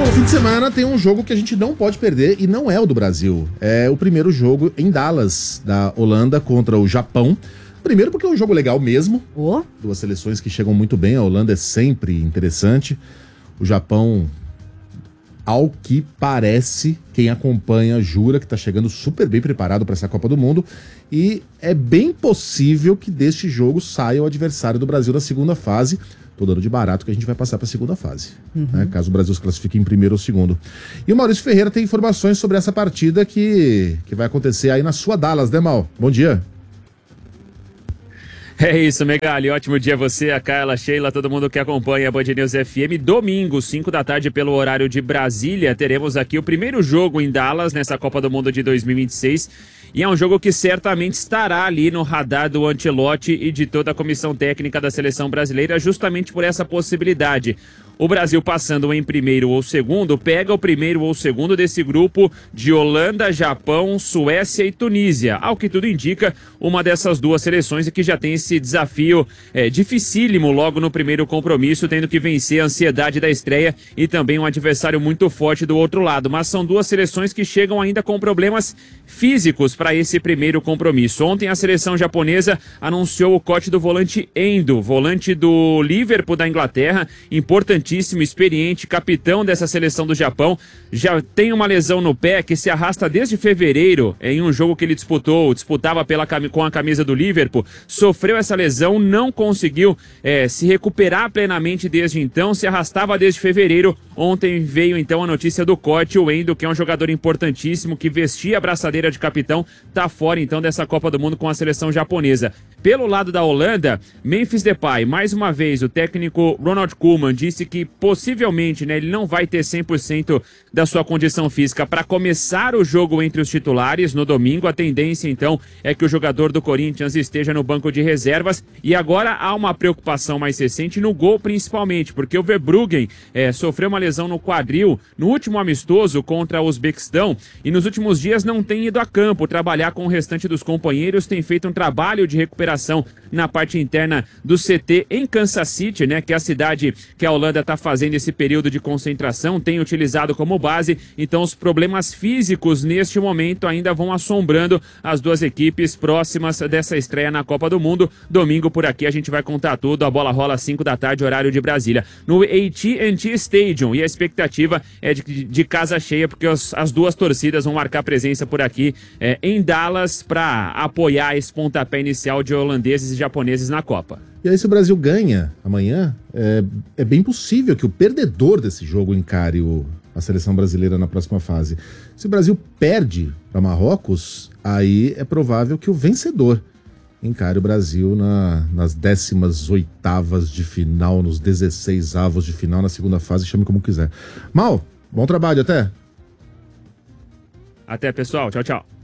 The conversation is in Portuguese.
fim de semana tem um jogo que a gente não pode perder e não é o do Brasil. É o primeiro jogo em Dallas, da Holanda contra o Japão. Primeiro porque é um jogo legal mesmo. Duas seleções que chegam muito bem. A Holanda é sempre interessante. O Japão, ao que parece, quem acompanha jura que está chegando super bem preparado para essa Copa do Mundo. E é bem possível que deste jogo saia o adversário do Brasil da segunda fase. Tô dando de barato que a gente vai passar para a segunda fase, né, caso o Brasil se classifique em primeiro ou segundo. E o Maurício Ferreira tem informações sobre essa partida que vai acontecer aí na sua Dallas, né, Mal? Bom dia. É isso, Megali. Ótimo dia a você, a Carla, a Sheila, todo mundo que acompanha a Band News FM. Domingo, 5 da tarde, pelo horário de Brasília, teremos aqui o primeiro jogo em Dallas, nessa Copa do Mundo de 2026. E é um jogo que certamente estará ali no radar do Ancelotti e de toda a comissão técnica da seleção brasileira, justamente por essa possibilidade. O Brasil, passando em primeiro ou segundo, pega o primeiro ou segundo desse grupo de Holanda, Japão, Suécia e Tunísia. Ao que tudo indica, uma dessas duas seleções e que já tem esse desafio dificílimo logo no primeiro compromisso, tendo que vencer a ansiedade da estreia e também um adversário muito forte do outro lado. Mas são duas seleções que chegam ainda com problemas físicos para esse primeiro compromisso. Ontem a seleção japonesa anunciou o corte do volante Endo, volante do Liverpool da Inglaterra, importantíssimo, experiente, capitão dessa seleção do Japão. Já tem uma lesão no pé que se arrasta desde fevereiro, em um jogo que ele disputava com a camisa do Liverpool. Sofreu essa lesão, não conseguiu se recuperar plenamente desde então, se arrastava desde fevereiro. Ontem veio então a notícia do corte. O Endo, que é um jogador importantíssimo, que vestia a braçadeira de capitão, tá fora então dessa Copa do Mundo com a seleção japonesa. Pelo lado da Holanda, Memphis Depay, mais uma vez, o técnico Ronald Koeman disse que possivelmente, ele não vai ter 100% da sua condição física para começar o jogo entre os titulares no domingo. A tendência então é que o jogador do Corinthians esteja no banco de reservas. E agora há uma preocupação mais recente no gol, principalmente, porque o Verbruggen sofreu uma lesão no quadril no último amistoso contra o Uzbequistão e nos últimos dias não tem ido a campo trabalhar com o restante dos companheiros, tem feito um trabalho de recuperação na parte interna do CT em Kansas City, que é a cidade que a Holanda está fazendo esse período de concentração, tem utilizado como base. Então os problemas físicos neste momento ainda vão assombrando as duas equipes próximas dessa estreia na Copa do Mundo. Domingo por aqui a gente vai contar tudo, a bola rola às 5 da tarde, horário de Brasília, no AT&T Stadium, e a expectativa é de casa cheia, porque as duas torcidas vão marcar presença por aqui em Dallas para apoiar esse pontapé inicial de holandeses e japoneses na Copa. E aí, se o Brasil ganha amanhã, é bem possível que o perdedor desse jogo encare a seleção brasileira na próxima fase. Se o Brasil perde para Marrocos, aí é provável que o vencedor encare o Brasil nas 18ª de final, nos 16avos de final, na segunda fase, chame como quiser. Mal, bom trabalho, até! Até, pessoal. Tchau, tchau.